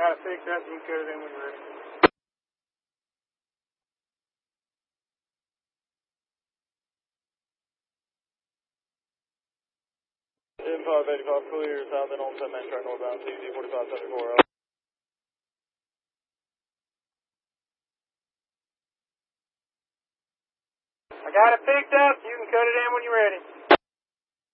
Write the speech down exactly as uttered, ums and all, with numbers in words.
got it picked up. You can cut it in when you're ready. ten five eighty-five, clear, south and on ten main track northbound, C Z forty-five seventy-four. I got it picked up. You can cut it in when you're ready.